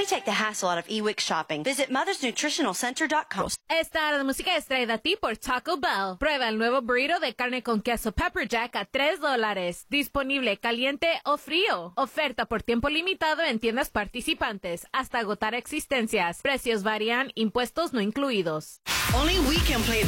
We take the hassle out of e-Wix shopping. Visit mothersnutritionalcenter.com. Esta hora de música es traída a ti por Taco Bell. Prueba el nuevo burrito de carne con queso Pepper Jack a $3. Disponible caliente o frío. Oferta por tiempo limitado en tiendas participantes hasta agotar existencias. Precios varían, impuestos no incluidos. Only we can play